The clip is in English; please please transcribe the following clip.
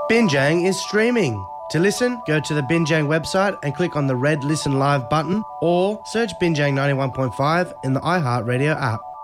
Binjang is streaming. To listen, go to the Binjang website and click on the red Listen Live button or search Binjang 91.5 in the iHeartRadio app.